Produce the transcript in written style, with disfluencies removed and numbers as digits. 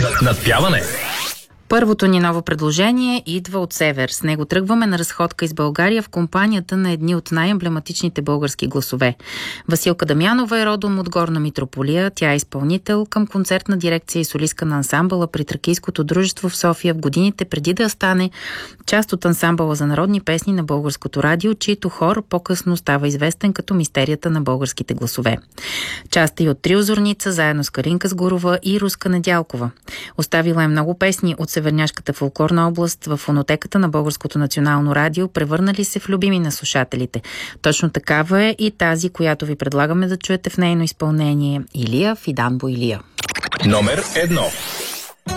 Надпяване. Първото ни ново предложение идва от север. С него тръгваме на разходка из България в компанията на едни от най-емблематичните български гласове. Василка Дамянова е родом от Горна Митрополия. Тя е изпълнител към концертна дирекция и солистка на ансамбъла при Тракийското дружество в София в годините преди да стане част от ансамбъла за народни песни на Българското радио, чието хор по-късно става известен като мистерията на българските гласове. Част е и от Трио Зорница, заедно с Калинка Сгурова и Руска Недялкова. Оставила е много песни от Северняшката фолклорна област в фонотеката на Българското национално радио, превърнали се в любими на слушателите. Точно такава е и тази, която ви предлагаме да чуете в нейно изпълнение. Илия Фидан Боилия. Номер 1.